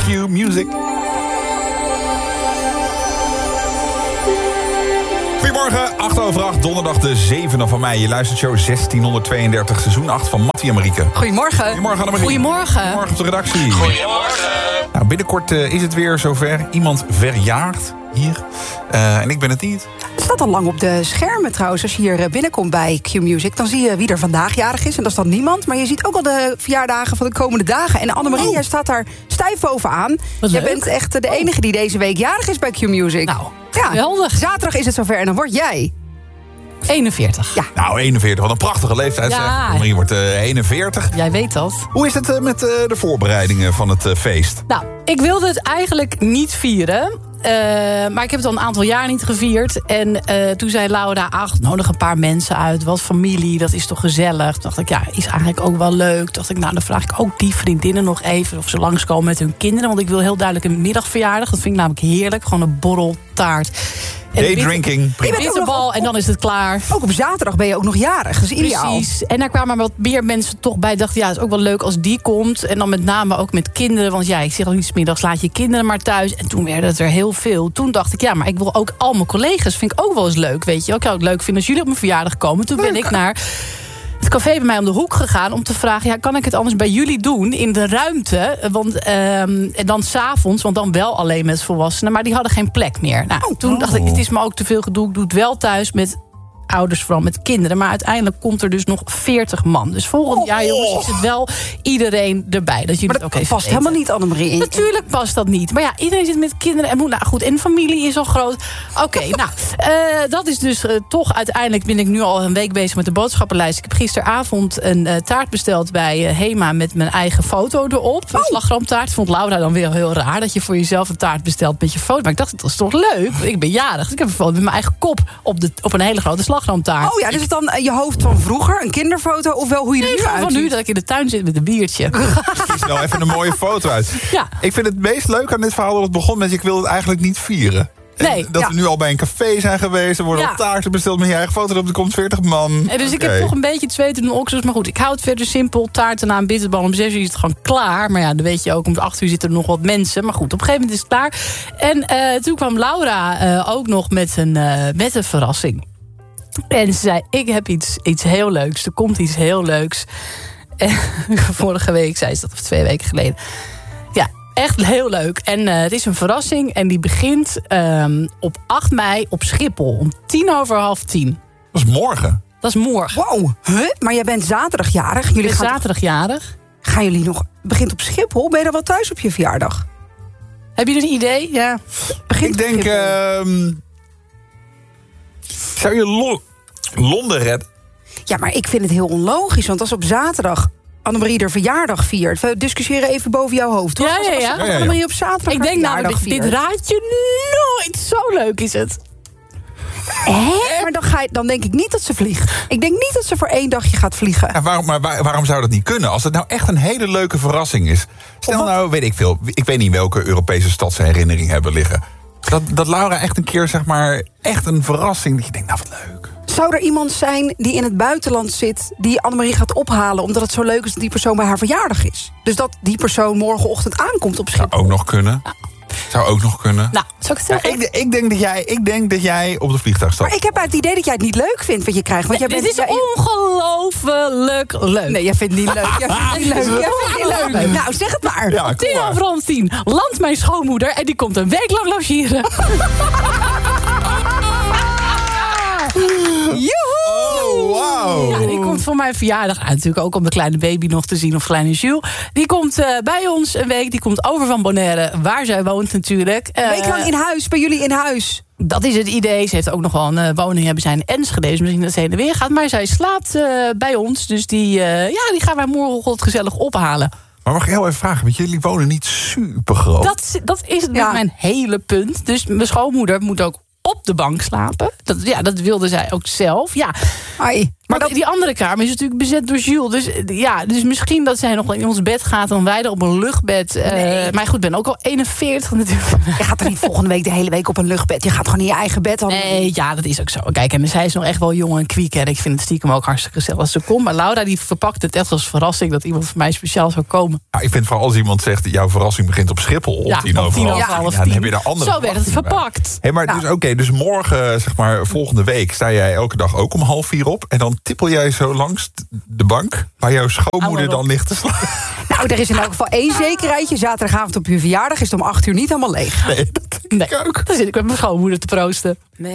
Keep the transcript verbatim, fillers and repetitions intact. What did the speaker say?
Q Music. Goedemorgen, acht over acht, donderdag de zevende van mei. Je luistert show zestienhonderdtweeëndertig, seizoen acht van Mattie en Marieke. Goedemorgen. Goedemorgen, Annemarie. Goedemorgen. Goedemorgen op de redactie. Goedemorgen. Nou, binnenkort uh, is het weer zover. Iemand verjaart hier. Uh, en ik ben het niet. Het staat al lang op de schermen trouwens. Als je hier binnenkomt bij Q Music, dan zie je wie er vandaag jarig is. En dat is dan niemand. Maar je ziet ook al de verjaardagen van de komende dagen. En Annemarie, oh. jij staat daar stijf bovenaan. Jij bent echt de enige die deze week jarig is bij Q Music. Nou, ja, geweldig. Zaterdag is het zover en dan word jij... eenenveertig. Ja. Nou, eenenveertig, wat een prachtige leeftijd. Ja. Annemarie wordt uh, eenenveertig. Jij weet dat. Hoe is het uh, met uh, de voorbereidingen van het uh, feest? Nou, ik wilde het eigenlijk niet vieren. Uh, maar ik heb het al een aantal jaar niet gevierd. En uh, toen zei Laura, ach, nodig een paar mensen uit. Wat familie, dat is toch gezellig. Toen dacht ik, ja, is eigenlijk ook wel leuk. Toen dacht ik, nou, dan vraag ik ook die vriendinnen nog even... of ze langskomen met hun kinderen. Want ik wil heel duidelijk een middagverjaardag. Dat vind ik namelijk heerlijk. Gewoon een borrel, taart... Daydrinking. Bitterbal en dan is het klaar. Ook op zaterdag ben je ook nog jarig. Dat is ideaal. Precies. En daar kwamen wat meer mensen toch bij. Dachten, ja, het is ook wel leuk als die komt. En dan met name ook met kinderen. Want ja, ik zeg al niet 's middags, laat je kinderen maar thuis. En toen werden het er heel veel. Toen dacht ik, ja, maar ik wil ook al mijn collega's. Vind ik ook wel eens leuk, weet je. Ik zou het leuk vinden als jullie op mijn verjaardag komen. Toen ben ik naar... het café bij mij om de hoek gegaan om te vragen... ja, kan ik het anders bij jullie doen in de ruimte? Want um, en dan 's avonds, want dan wel alleen met volwassenen... maar die hadden geen plek meer. Nou, oh, toen dacht ik, het is me ook te veel gedoe. Ik doe het wel thuis met ouders, vooral met kinderen. Maar uiteindelijk komt er dus nog veertig man. Dus volgend jaar, jongens, is het wel iedereen erbij. Dat jullie maar dat het ook even past weten. helemaal niet, Annemarie. In. Natuurlijk past dat niet. Maar ja, iedereen zit met kinderen en moet... nou goed, en de familie is al groot. Oké, okay, nou, uh, dat is dus uh, toch uiteindelijk... ben ik nu al een week bezig met de boodschappenlijst. Ik heb gisteravond een uh, taart besteld bij uh, Hema... met mijn eigen foto erop. Een oh. slagroomtaart. Vond Laura dan weer heel raar... dat je voor jezelf een taart bestelt met je foto. Maar ik dacht, dat is toch leuk? Ik ben jarig. Dus ik heb een foto met mijn eigen kop op, de, op een hele grote slagroomtaart. Oh ja, dus het dan je hoofd van vroeger, een kinderfoto... of wel hoe je er nee, nu uitziet? Van nu, dat ik in de tuin zit met een biertje. Kies nou even een mooie foto uit. Ja. Ik vind het meest leuk aan dit verhaal dat het begon met... ik wil het eigenlijk niet vieren. Nee, dat ja. we nu al bij een café zijn geweest. Er worden ja. al taarten besteld met je eigen foto. Er komt veertig man. En dus okay. ik heb toch een beetje het zweten en oksels. Maar goed, ik hou het verder simpel. Taarten na een bitterbal. Om zes uur is het gewoon klaar. Maar ja, dan weet je ook, om acht uur zitten er nog wat mensen. Maar goed, op een gegeven moment is het klaar. En uh, toen kwam Laura uh, ook nog met een, uh, met een verrassing. En ze zei, ik heb iets, iets heel leuks. Er komt iets heel leuks. En vorige week zei ze dat, of twee weken geleden. Ja, echt heel leuk. En uh, het is een verrassing. En die begint um, op acht mei op Schiphol. Om tien over half tien. Dat is morgen. Dat is morgen. Wow, huh? Maar jij bent zaterdagjarig. Jullie ik ben gaan zaterdagjarig. Toch... Gaan jullie nog... begint op Schiphol? Ben je dan wel thuis op je verjaardag? Heb je een idee? Ja. Begint ik denk... Uh, zou je Lo- Londen redden? Ja, maar ik vind het heel onlogisch. Want als op zaterdag Annemarie de verjaardag viert... we discussiëren even boven jouw hoofd, toch? Ja, ja, ja. Als, als, als Annemarie op zaterdag ik denk nou, dit, dit raad je nooit. Zo leuk is het. Hè? Maar dan, ga je, dan denk ik niet dat ze vliegt. Ik denk niet dat ze voor één dagje gaat vliegen. Ja, waarom, maar waar, waarom zou dat niet kunnen? Als het nou echt een hele leuke verrassing is. Stel nou, weet ik veel. Ik weet niet welke Europese stad ze herinnering hebben liggen. Dat, dat Laura echt een keer, zeg maar, echt een verrassing. Dat je denkt, nou wat leuk. Zou er iemand zijn die in het buitenland zit... die Annemarie gaat ophalen omdat het zo leuk is... dat die persoon bij haar verjaardag is? Dus dat die persoon morgenochtend aankomt op Schiphol? Zou ook nog kunnen. Ja. Zou ook nog kunnen. Nou, zou ik het zeggen? Ja, ik, ik, denk dat jij, ik denk dat jij op de vliegtuig stapt. Maar ik heb het idee dat jij het niet leuk vindt wat je krijgt. Want nee, jij bent, dit is jij... ongelooflijk leuk. Nee, jij vindt het niet leuk. Jij vindt het niet leuk. Jij vindt het niet leuk. Nou, zeg het maar. Ja, tien over half tien landt mijn schoonmoeder... en die komt een week lang logeren. Joehoe! Oh, wow. Ja, die komt voor mijn verjaardag uit. Natuurlijk ook om de kleine baby nog te zien, of kleine Jules. Die komt uh, bij ons een week. Die komt over van Bonaire, waar zij woont natuurlijk. Een week lang in huis, bij jullie in huis. Dat is het idee. Ze heeft ook nog wel een uh, woning hebben zijn in Enschede. Dus misschien dat ze heen en weer gaat. Maar zij slaapt uh, bij ons. Dus die, uh, ja, die gaan wij morgen gezellig ophalen. Maar mag ik heel even vragen, want jullie wonen niet super groot. Dat, dat is ja. mijn hele punt. Dus mijn schoonmoeder moet ook op de bank slapen. Dat, ja, dat wilde zij ook zelf. Ja. Ai. Maar dat, die andere kamer is natuurlijk bezet door Jules. Dus ja, dus misschien dat zij nog wel in ons bed gaat... dan wij er op een luchtbed. Uh, nee. Maar goed, ik ben ook al eenenveertig natuurlijk. Je gaat er niet volgende week de hele week op een luchtbed. Je gaat gewoon in je eigen bed. Dan... Nee, ja, dat is ook zo. Kijk, en zij is nog echt wel jong en kwiek. En ik vind het stiekem ook hartstikke gezellig als ze komt. Maar Laura die verpakt het echt als verrassing... dat iemand voor mij speciaal zou komen. Ja, ik vind vooral als iemand zegt... jouw verrassing begint op Schiphol. Op ja, tien over half ja, tien. Dan heb je daar andere zo werd het verpakt. Hey, maar nou. dus, oké, okay, dus morgen, zeg maar, volgende week... sta jij elke dag ook om half vier op... en dan tippel jij zo langs de bank... waar jouw schoonmoeder dan ligt te slapen. Nou, er is in elk geval één zekerheidje. Zaterdagavond op je verjaardag is het om acht uur niet helemaal leeg. Nee, dat denk nee, ik ook. Dan zit ik met mijn schoonmoeder te proosten.